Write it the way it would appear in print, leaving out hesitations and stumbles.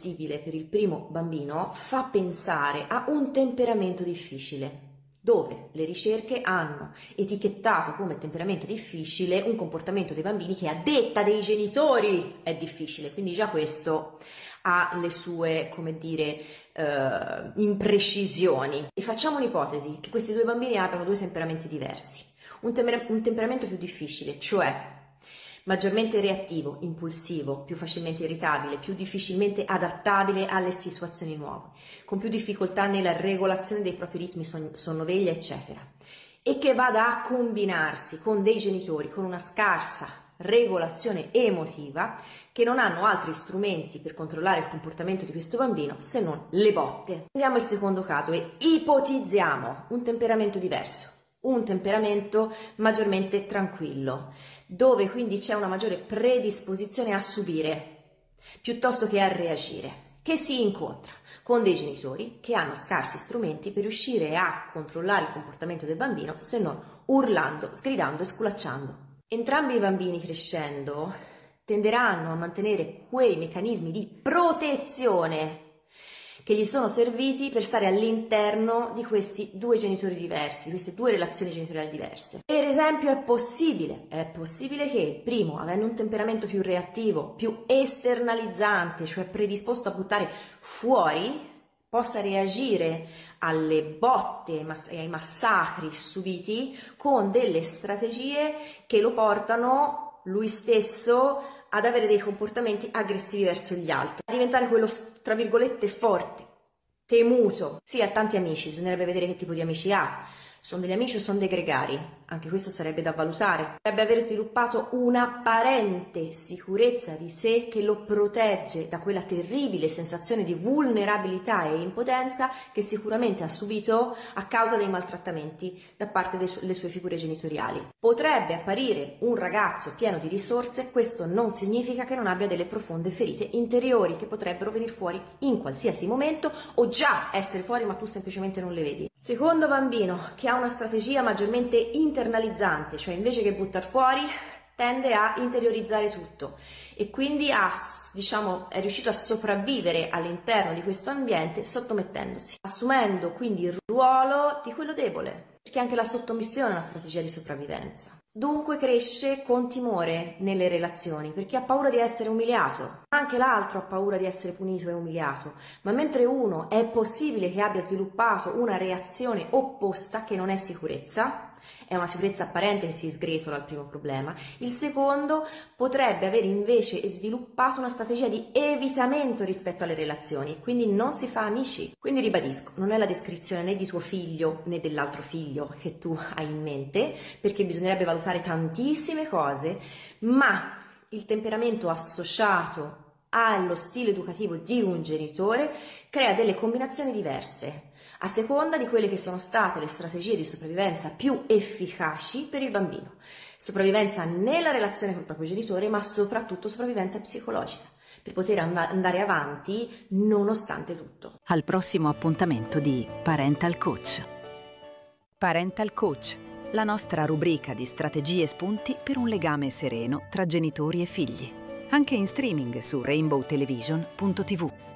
gestibile per il primo bambino fa pensare a un temperamento difficile, dove le ricerche hanno etichettato come temperamento difficile un comportamento dei bambini che a detta dei genitori è difficile, quindi già questo ha le sue, come dire, imprecisioni. E facciamo un'ipotesi che questi due bambini abbiano due temperamenti diversi. Un temperamento più difficile, cioè maggiormente reattivo, impulsivo, più facilmente irritabile, più difficilmente adattabile alle situazioni nuove, con più difficoltà nella regolazione dei propri ritmi, sonnoveglia, eccetera, e che vada a combinarsi con dei genitori con una scarsa regolazione emotiva, che non hanno altri strumenti per controllare il comportamento di questo bambino se non le botte. Prendiamo il secondo caso e ipotizziamo un temperamento diverso, un temperamento maggiormente tranquillo, dove quindi c'è una maggiore predisposizione a subire piuttosto che a reagire, che si incontra con dei genitori che hanno scarsi strumenti per riuscire a controllare il comportamento del bambino se non urlando, sgridando e sculacciando. Entrambi i bambini crescendo tenderanno a mantenere quei meccanismi di protezione che gli sono serviti per stare all'interno di questi due genitori diversi, di queste due relazioni genitoriali diverse. Per esempio è possibile che il primo, avendo un temperamento più reattivo, più esternalizzante, cioè predisposto a buttare fuori, possa reagire alle botte e ai massacri subiti con delle strategie che lo portano lui stesso ad avere dei comportamenti aggressivi verso gli altri, a diventare quello, tra virgolette, forte, temuto. Sì, ha tanti amici, bisognerebbe vedere che tipo di amici ha. Sono degli amici o sono dei gregari? Anche questo sarebbe da valutare. Dovrebbe aver sviluppato un'apparente sicurezza di sé che lo protegge da quella terribile sensazione di vulnerabilità e impotenza che sicuramente ha subito a causa dei maltrattamenti da parte delle sue figure genitoriali. Potrebbe apparire un ragazzo pieno di risorse, questo non significa che non abbia delle profonde ferite interiori che potrebbero venire fuori in qualsiasi momento o già essere fuori ma tu semplicemente non le vedi. Secondo bambino che ha una strategia maggiormente internalizzante, cioè invece che buttar fuori tende a interiorizzare tutto e quindi è riuscito a sopravvivere all'interno di questo ambiente sottomettendosi, assumendo quindi il ruolo di quello debole, perché anche la sottomissione è una strategia di sopravvivenza. Dunque cresce con timore nelle relazioni perché ha paura di essere umiliato, anche l'altro ha paura di essere punito e umiliato, ma mentre uno è possibile che abbia sviluppato una reazione opposta che non è sicurezza, è una sicurezza apparente che si sgretola al primo problema, il secondo potrebbe avere invece sviluppato una strategia di evitamento rispetto alle relazioni, quindi non si fa amici. Quindi ribadisco, non è la descrizione né di tuo figlio né dell'altro figlio che tu hai in mente, perché bisognerebbe valutare tantissime cose, ma il temperamento associato allo stile educativo di un genitore crea delle combinazioni diverse a seconda di quelle che sono state le strategie di sopravvivenza più efficaci per il bambino. Sopravvivenza nella relazione col proprio genitore, ma soprattutto sopravvivenza psicologica, per poter andare avanti nonostante tutto. Al prossimo appuntamento di Parental Coach. Parental Coach, la nostra rubrica di strategie e spunti per un legame sereno tra genitori e figli. Anche in streaming su rainbowtelevision.tv.